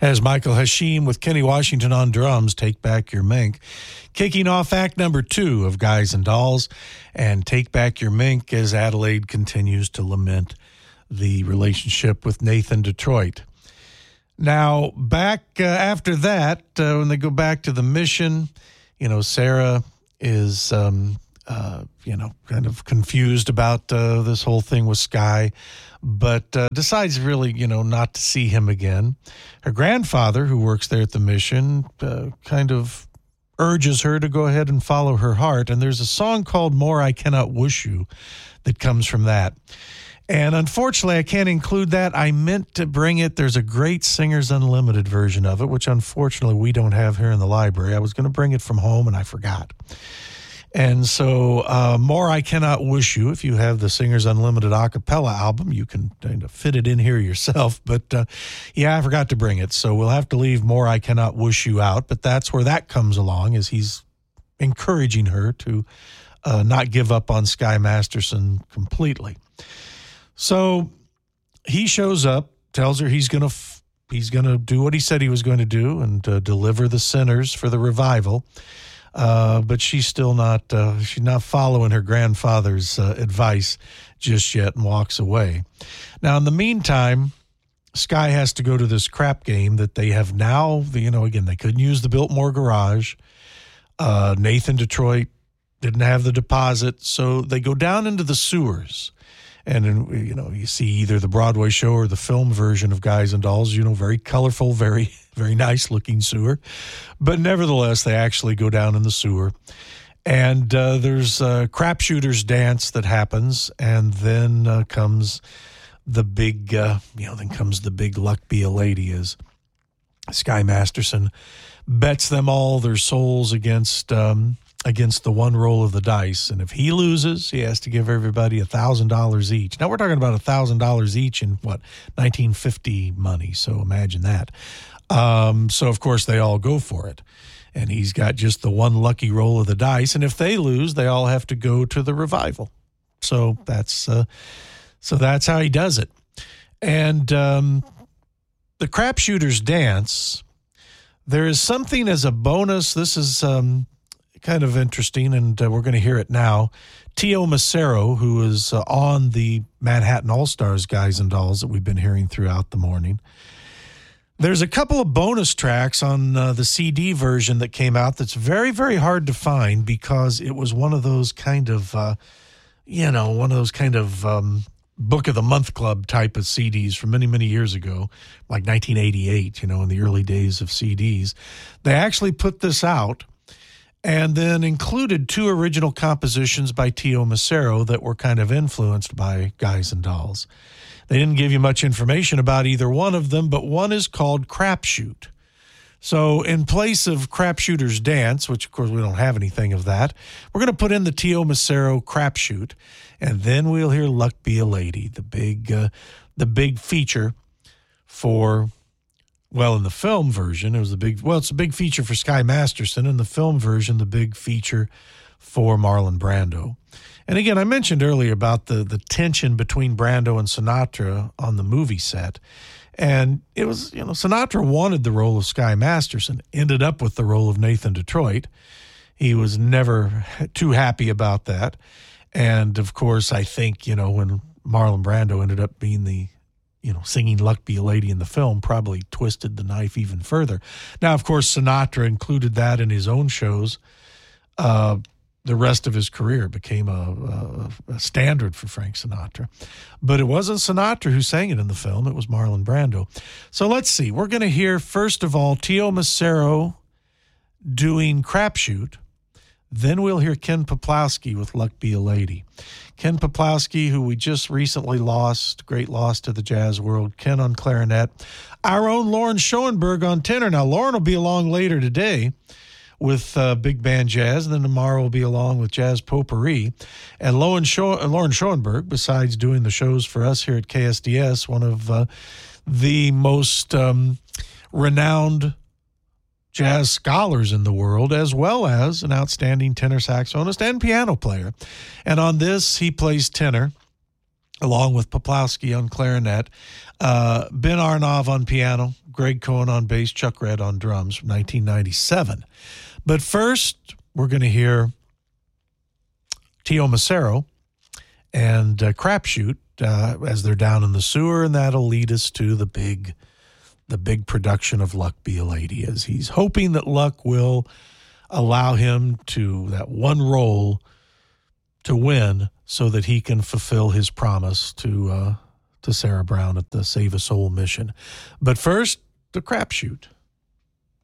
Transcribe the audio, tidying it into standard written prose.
As Michael Hashim with Kenny Washington on drums, Take Back Your Mink. Kicking off act number 2 of Guys and Dolls, and Take Back Your Mink as Adelaide continues to lament the relationship with Nathan Detroit. Now, back after that, when they go back to the mission, Sarah is, kind of confused about this whole thing with Sky, but decides really, not to see him again. Her grandfather, who works there at the mission, kind of urges her to go ahead and follow her heart. And there's a song called More I Cannot Wish You that comes from that. And unfortunately, I can't include that. I meant to bring it. There's a great Singers Unlimited version of it, which unfortunately we don't have here in the library. I was going to bring it from home and I forgot. And so More I Cannot Wish You, if you have the Singers Unlimited a cappella album, you can kind of fit it in here yourself. But I forgot to bring it. So we'll have to leave More I Cannot Wish You out. But that's where that comes along, is he's encouraging her to not give up on Sky Masterson completely. So he shows up, tells her he's going to do what he said he was going to do and deliver the sinners for the revival. But she's still not she's not following her grandfather's advice just yet and walks away. Now, in the meantime, Sky has to go to this crap game that they have now. Again, they couldn't use the Biltmore garage. Nathan Detroit didn't have the deposit, so they go down into the sewers. And, you see either the Broadway show or the film version of Guys and Dolls, very colorful, very, very nice looking sewer. But nevertheless, they actually go down in the sewer. And there's a crapshooters dance that happens. And then comes the big, luck be a lady, as Sky Masterson bets them all their souls against the one roll of the dice. And if he loses, he has to give everybody $1,000 each. Now, we're talking about $1,000 each in, 1950 money. So imagine that. So, of course, they all go for it. And he's got just the one lucky roll of the dice. And if they lose, they all have to go to the revival. So that's how he does it. And the crapshooters dance, there is something as a bonus. This is kind of interesting, and we're going to hear it now. Tio Macero, who is on the Manhattan All-Stars Guys and Dolls that we've been hearing throughout the morning. There's a couple of bonus tracks on the CD version that came out that's very, very hard to find, because it was one of those kind of, Book of the Month Club type of CDs from many, many years ago, like 1988, in the early days of CDs. They actually put this out and then included 2 original compositions by Tio Macero that were kind of influenced by Guys and Dolls. They didn't give you much information about either one of them, but one is called Crapshoot. So in place of Crapshooter's Dance, which of course we don't have anything of that, we're going to put in the Tio Macero Crapshoot, and then we'll hear Luck Be a Lady, the big feature for... Well, in the film version, it's a big feature for Sky Masterson. In the film version, the big feature for Marlon Brando. And again, I mentioned earlier about the tension between Brando and Sinatra on the movie set. And it was, Sinatra wanted the role of Sky Masterson, ended up with the role of Nathan Detroit. He was never too happy about that. And of course, I think, when Marlon Brando ended up being the singing Luck Be a Lady in the film, probably twisted the knife even further. Now, of course, Sinatra included that in his own shows. The rest of his career became a standard for Frank Sinatra. But it wasn't Sinatra who sang it in the film. It was Marlon Brando. So let's see. We're going to hear, first of all, Tio Macero doing Crapshoot. Then we'll hear Ken Peplowski with Luck Be a Lady. Ken Peplowski, who we just recently lost, great loss to the jazz world. Ken on clarinet. Our own Lauren Schoenberg on tenor. Now, Lauren will be along later today with Big Band Jazz, and then tomorrow we'll be along with Jazz Potpourri. And Lauren Schoenberg, besides doing the shows for us here at KSDS, one of the most renowned jazz scholars in the world, as well as an outstanding tenor saxophonist and piano player. And on this, he plays tenor, along with Peplowski on clarinet, Ben Arnov on piano, Greg Cohen on bass, Chuck Red on drums from 1997. But first, we're going to hear Tio Macero and Crapshoot as they're down in the sewer, and that'll lead us to the big production of Luck Be a Lady, as he's hoping that Luck will allow him to, that one role, to win so that he can fulfill his promise to Sarah Brown at the Save a Soul mission. But first, the Crapshoot.